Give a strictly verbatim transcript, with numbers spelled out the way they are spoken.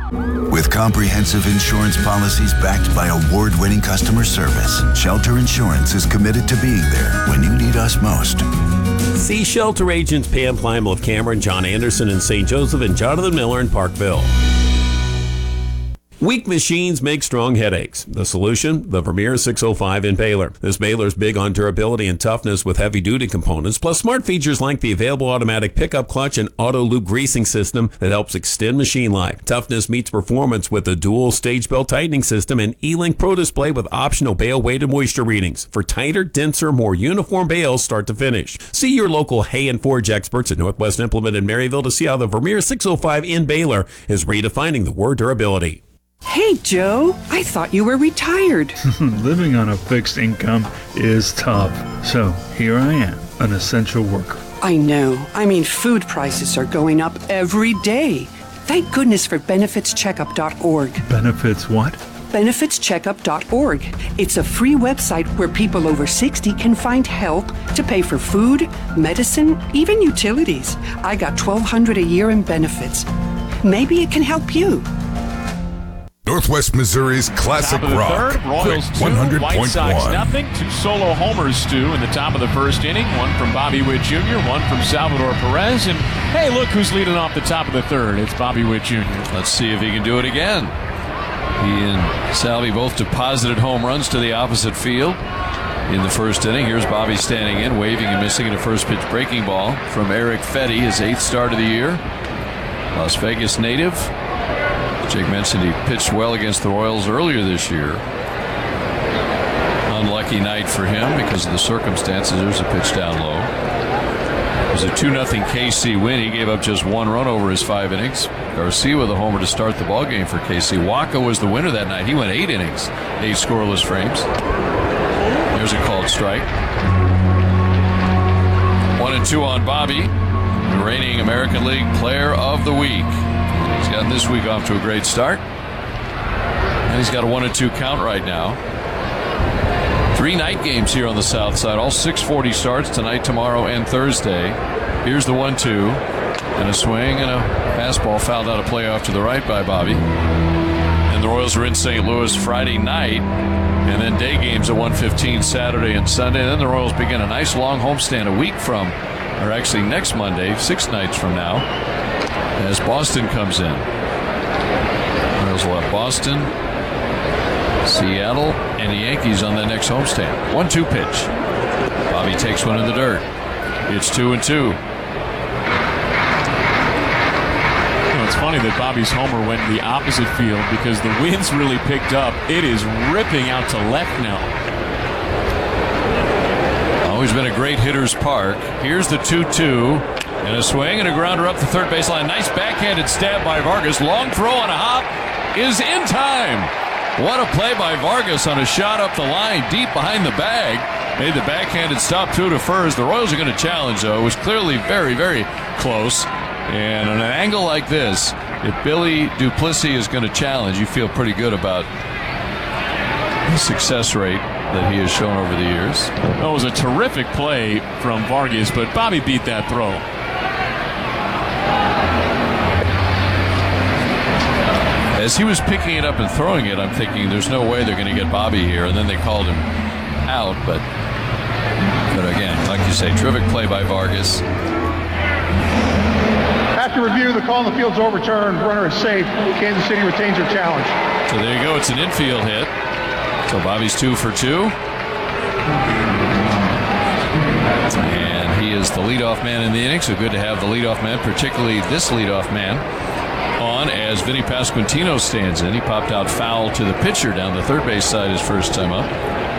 With comprehensive insurance policies backed by award-winning customer service, Shelter Insurance is committed to being there when you need us most. See Shelter agents Pam Plimal of Cameron, John Anderson in Saint Joseph, and Jonathan Miller in Parkville. Weak machines make strong headaches. The solution? The Vermeer six oh five in baler. This baler is big on durability and toughness with heavy-duty components, plus smart features like the available automatic pickup clutch and auto loop greasing system that helps extend machine life. Toughness meets performance with a dual stage belt tightening system and E-Link Pro display with optional bale weight and moisture readings for tighter, denser, more uniform bales start to finish. See your local Hay and Forge experts at Northwest Implement in Maryville to see how the Vermeer six oh five in baler is redefining the word durability. Hey, Joe, I thought you were retired. Living on a fixed income is tough. So here I am, an essential worker. I know. I mean, food prices are going up every day. Thank goodness for benefits checkup dot org. Benefits what? benefits checkup dot org. It's a free website where people over sixty can find help to pay for food, medicine, even utilities. I got twelve hundred dollars a year in benefits. Maybe it can help you. Northwest Missouri's classic top of the rock. Third, Royals two, one hundred point one. White Sox nothing. Two solo homers, Stu, in the top of the first inning. One from Bobby Witt Junior, one from Salvador Perez. And, hey, look who's leading off the top of the third. It's Bobby Witt Junior Let's see if he can do it again. He and Salvi both deposited home runs to the opposite field in the first inning. Here's Bobby standing in, waving and missing a first pitch breaking ball from Eric Fetty, his eighth start of the year. Las Vegas native. Jake mentioned he pitched well against the Royals earlier this year. Unlucky night for him because of the circumstances. There's a pitch down low. It was a two nothing K C win. He gave up just one run over his five innings. Garcia with a homer to start the ballgame for K C. Waka was the winner that night. He went eight innings, eight scoreless frames. There's a called strike. One and two on Bobby, the reigning American League Player of the Week. He's gotten this week off to a great start. And he's got a one and two count right now. Three night games here on the south side. All six forty starts tonight, tomorrow, and Thursday. Here's the one two. And a swing and a fastball fouled out a play off to the right by Bobby. And the Royals are in Saint Louis Friday night. And then day games at one fifteen Saturday and Sunday. And then the Royals begin a nice long homestand a week from, or actually next Monday, six nights from now, as Boston comes in. Royals will have Boston, Seattle, and the Yankees on that next homestand. one two pitch. Bobby takes one in the dirt. It's two and two. You know, it's funny that Bobby's homer went to the opposite field because the wind's really picked up. It is ripping out to left now. Always been a great hitter's park. Here's the two two. And a swing and a grounder up the third baseline. Nice backhanded stab by Vargas. Long throw on a hop is in time. What a play by Vargas on a shot up the line deep behind the bag. Made the backhanded stop through to first. The Royals are going to challenge, though. It was clearly very, very close. And on an angle like this, if Billy Duplessis is going to challenge, you feel pretty good about the success rate that he has shown over the years. That was a terrific play from Vargas, but Bobby beat that throw. As he was picking it up and throwing it, I'm thinking there's no way they're going to get Bobby here, and then they called him out. But, but again, like you say, terrific play by Vargas. After review, the call on the field's overturned. Runner is safe. Kansas City retains their challenge. So there you go. It's an infield hit. So Bobby's two for two. And he is the leadoff man in the inning, so good to have the leadoff man, particularly this leadoff man, on as Vinny Pasquantino stands in. He popped out foul to the pitcher down the third base side his first time up.